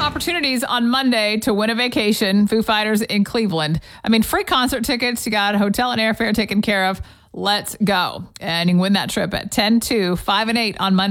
opportunities on Monday to win a vacation. Foo Fighters in Cleveland. I mean, free concert tickets. You got hotel and airfare taken care of. Let's go. And you can win that trip at 10, 2, 5, and 8 on Monday.